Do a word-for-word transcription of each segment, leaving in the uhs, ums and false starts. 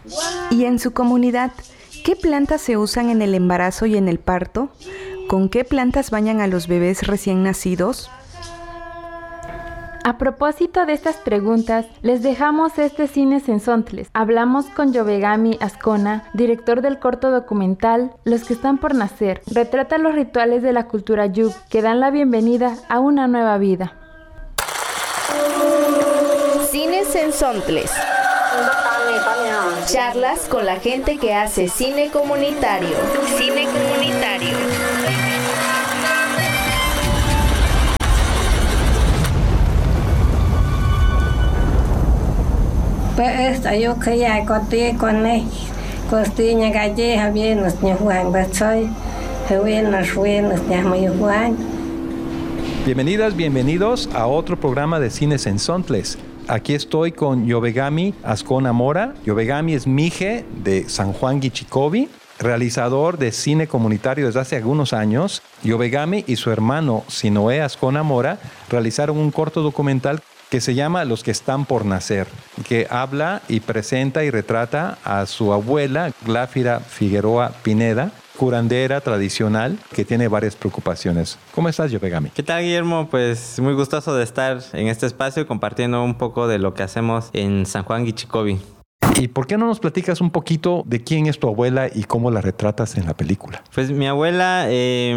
Y en su comunidad, ¿qué plantas se usan en el embarazo y en el parto? ¿Con qué plantas bañan a los bebés recién nacidos? A propósito de estas preguntas, les dejamos este Cine Sensontles. Hablamos con Yovegami Azcona, director del corto documental Los que están por nacer. Retrata los rituales de la cultura Yub que dan la bienvenida a una nueva vida. Cine Sensontles. Charlas con la gente que hace cine comunitario. Cine comunitario. Pues ayo kaya kote kone kostinya gaje habien nos nyahuan bachoy habien nos wen nos nyahuan. Bienvenidas, bienvenidos a otro programa de Cine Sensontles. Aquí estoy con Yovegami Azcona Mora. Yovegami es mije de San Juan Guichicovi, realizador de cine comunitario desde hace algunos años. Yovegami y su hermano Sinoé Azcona Mora realizaron un corto documental que se llama Los que están por nacer, que habla y presenta y retrata a su abuela, Gláfira Figueroa Pineda, curandera tradicional que tiene varias preocupaciones. ¿Cómo estás, Yovegami? ¿Qué tal, Guillermo? Pues muy gustoso de estar en este espacio compartiendo un poco de lo que hacemos en San Juan Guichicovi. ¿Y por qué no nos platicas un poquito de quién es tu abuela y cómo la retratas en la película? Pues mi abuela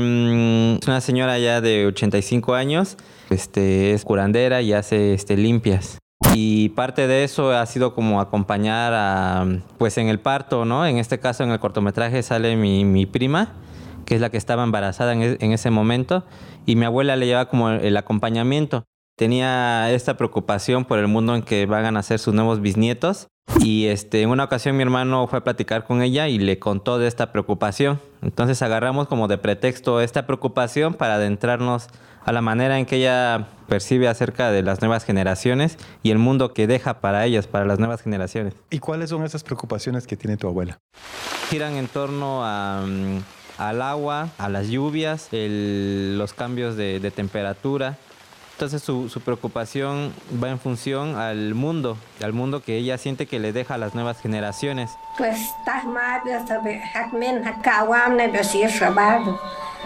eh, es una señora ya de ochenta y cinco años, este, es curandera y hace este, limpias. Y parte de eso ha sido como acompañar a, pues en el parto, ¿no? En este caso, en el cortometraje sale mi, mi prima, que es la que estaba embarazada en, en ese momento, y mi abuela le lleva como el acompañamiento. Tenía esta preocupación por el mundo en que van a nacer sus nuevos bisnietos. Y este, en una ocasión mi hermano fue a platicar con ella y le contó de esta preocupación. Entonces agarramos como de pretexto esta preocupación para adentrarnos a la manera en que ella percibe acerca de las nuevas generaciones y el mundo que deja para ellas, para las nuevas generaciones. ¿Y cuáles son esas preocupaciones que tiene tu abuela? Giran en torno a, al agua, a las lluvias, el, los cambios de, de temperatura. Entonces su, su preocupación va en función al mundo, al mundo que ella siente que le deja a las nuevas generaciones. Pues estás mal, ya sabes, hakmen hakawam ne besir shabado.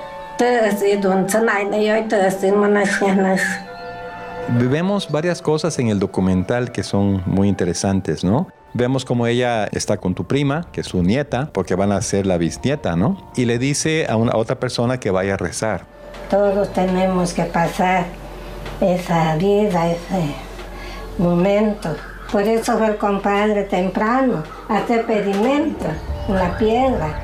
Te sidun tsanai ne yoy te sin manashnas. Vemos varias cosas en el documental que son muy interesantes, ¿no? Vemos como ella está con tu prima, que es su nieta, porque van a ser la bisnieta, ¿no? Y le dice a una a otra persona que vaya a rezar. Todos tenemos que pasar esa vida, ese momento. Por eso fue el compadre temprano, hacer pedimento en la piedra.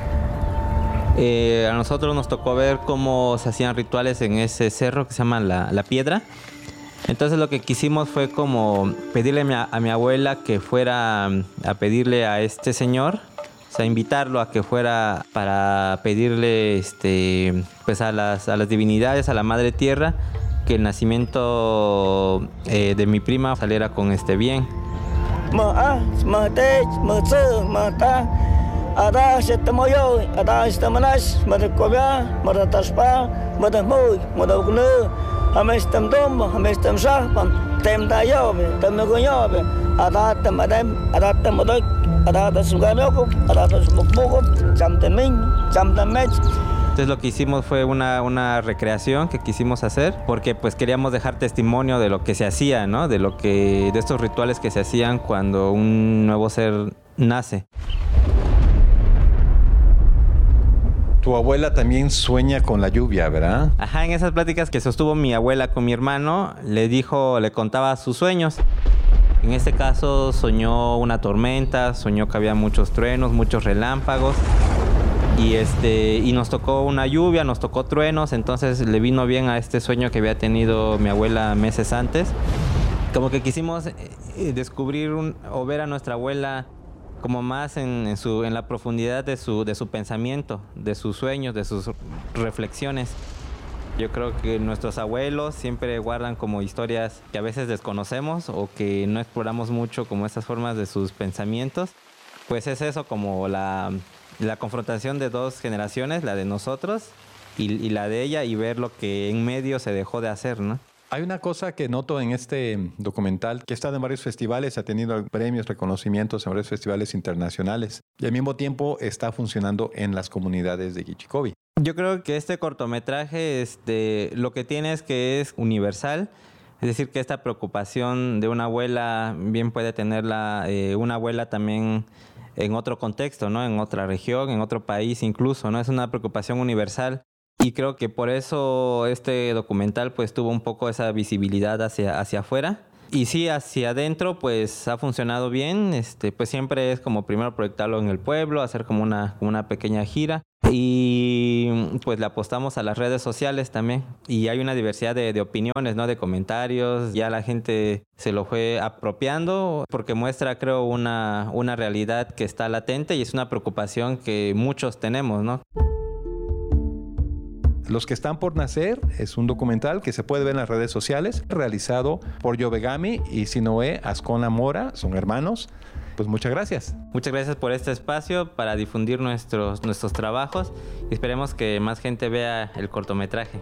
Eh, a nosotros nos tocó ver cómo se hacían rituales en ese cerro que se llama La, la Piedra. Entonces lo que quisimos fue como pedirle a mi, a mi abuela que fuera a pedirle a este señor, o sea, invitarlo a que fuera para pedirle este, pues a las, a las divinidades, a la Madre Tierra, que el nacimiento eh, de mi prima saliera con este bien. Entonces lo que hicimos fue una, una recreación que quisimos hacer porque pues queríamos dejar testimonio de lo que se hacía, ¿no? De lo que, de estos rituales que se hacían cuando un nuevo ser nace. Tu abuela también sueña con la lluvia, ¿verdad? Ajá, en esas pláticas que sostuvo mi abuela con mi hermano, le dijo, le contaba sus sueños. En este caso soñó una tormenta, soñó que había muchos truenos, muchos relámpagos. Y, este, y nos tocó una lluvia, nos tocó truenos, entonces le vino bien a este sueño que había tenido mi abuela meses antes. Como que quisimos descubrir un, o ver a nuestra abuela como más en, en, su, en la profundidad de su, de su pensamiento, de sus sueños, de sus reflexiones. Yo creo que nuestros abuelos siempre guardan como historias que a veces desconocemos o que no exploramos mucho como estas formas de sus pensamientos. Pues es eso, como la... la confrontación de dos generaciones, la de nosotros y, y la de ella, y ver lo que en medio se dejó de hacer, ¿no? Hay una cosa que noto en este documental, que está en varios festivales, ha tenido premios, reconocimientos en varios festivales internacionales y al mismo tiempo está funcionando en las comunidades de Gichikovi. Yo creo que este cortometraje este, lo que tiene es que es universal. Es decir, que esta preocupación de una abuela bien puede tenerla eh, una abuela también en otro contexto, ¿no? En otra región, en otro país incluso, ¿no? Es una preocupación universal. Y creo que por eso este documental pues tuvo un poco esa visibilidad hacia, hacia afuera. Y sí, hacia adentro pues ha funcionado bien. Este, pues siempre es como primero proyectarlo en el pueblo, hacer como una, como una pequeña gira. Y pues le apostamos a las redes sociales también. Y hay una diversidad de, de opiniones, ¿no? De comentarios. Ya la gente se lo fue apropiando porque muestra, creo, una, una realidad que está latente y es una preocupación que muchos tenemos, ¿no? Los que están por nacer es un documental que se puede ver en las redes sociales, realizado por Yovegami y Sinoé Ascona Mora, son hermanos. Pues muchas gracias. Muchas gracias por este espacio para difundir nuestros, nuestros trabajos y esperemos que más gente vea el cortometraje.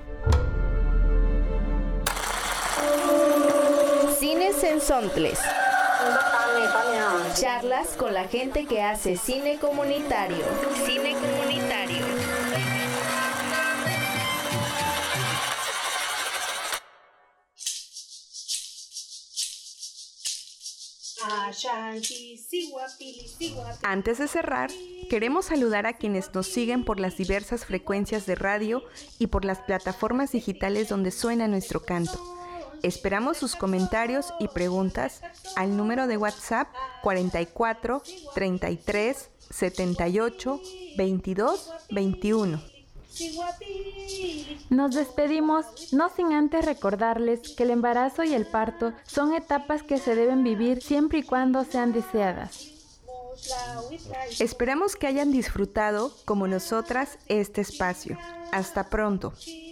Cines en Sontles. Charlas con la gente que hace cine comunitario. Cine comunitario. Antes de cerrar, queremos saludar a quienes nos siguen por las diversas frecuencias de radio y por las plataformas digitales donde suena nuestro canto. Esperamos sus comentarios y preguntas al número de WhatsApp cuarenta y cuatro, treinta y tres, setenta y ocho, veintidós, veintiuno. Nos despedimos, no sin antes recordarles que el embarazo y el parto son etapas que se deben vivir siempre y cuando sean deseadas. Esperamos que hayan disfrutado, como nosotras, este espacio. Hasta pronto.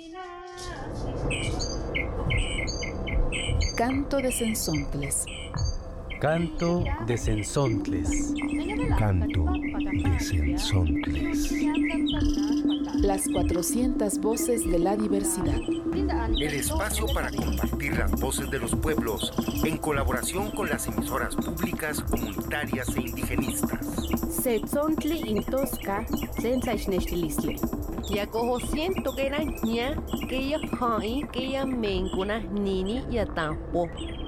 Canto de Sensontles. Canto de Sensontles. Canto de Sensontles. Las cuatrocientas voces de la diversidad. El espacio para compartir las voces de los pueblos en colaboración con las emisoras públicas, comunitarias e indigenistas. Setzontli intosca, sensaisnestilistle. Ya cojo siento que era ña, que ya hai, que ya mencuna nini y atampo.